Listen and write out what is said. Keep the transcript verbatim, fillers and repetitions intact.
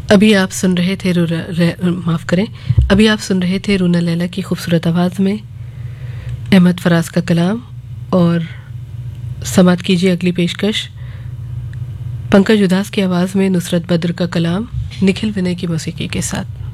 अभी आप सुन रहे थे रू- रे- माफ करें अभी आप सुन रहे थे रूना लैला की खूबसूरत आवाज़ में अहमद फराज का कलाम। और समात कीजिए अगली पेशकश पंकज उदास की आवाज़ में नुसरत बद्र का कलाम निखिल विनय की मौसीकी के साथ।